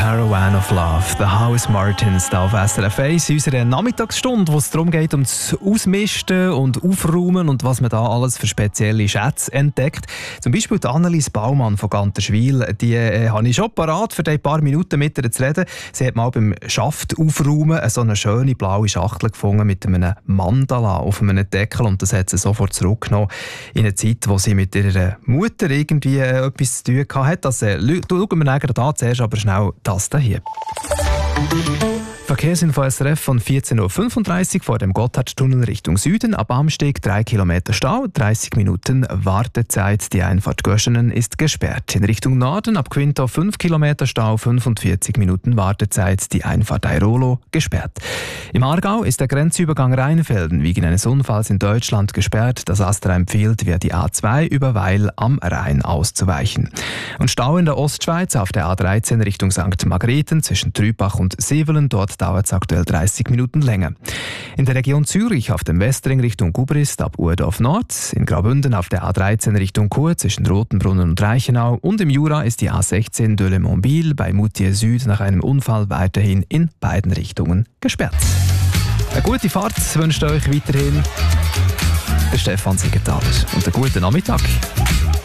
Caravan of Love, The House Martins, da auf SRF 1 in unserer Nachmittagsstunde, wo es darum geht, um das Ausmisten und Aufräumen und was man da alles für spezielle Schätze entdeckt. Zum Beispiel die Annelies Baumann von Ganterschwil, die habe ich schon parat, für ein paar Minuten mit ihr zu reden. Sie hat mal beim Schaft aufräumen so eine schöne blaue Schachtel gefunden mit einem Mandala auf einem Deckel und das hat sie sofort zurückgenommen in eine Zeit, wo sie mit ihrer Mutter irgendwie etwas zu tun hatte. Das schauen wir nachher da, zuerst aber schnell das hier. Verkehrsinfo SRF von 14.35 Uhr vor dem Gotthardtunnel Richtung Süden. Ab Amsteg 3 Kilometer Stau, 30 Minuten Wartezeit. Die Einfahrt Göschenen ist gesperrt. In Richtung Norden ab Quinto 5 Kilometer Stau, 45 Minuten Wartezeit. Die Einfahrt Airolo gesperrt. Im Aargau ist der Grenzübergang Rheinfelden wegen eines Unfalls in Deutschland gesperrt. Das AStA empfiehlt, via die A2 über Weil am Rhein auszuweichen. Und Stau in der Ostschweiz auf der A13 Richtung St. Margrethen zwischen Trübach und Sevelen. Dort dauert es aktuell 30 Minuten länger. In der Region Zürich auf dem Westring Richtung Gubrist ab Urdorf Nord, in Graubünden auf der A13 Richtung Chur zwischen Rotenbrunnen und Reichenau und im Jura ist die A16 de Le Montville bei Moutier Süd nach einem Unfall weiterhin in beiden Richtungen gesperrt. Eine gute Fahrt wünscht euch weiterhin der Stefan Siegenthaler und einen guten Nachmittag.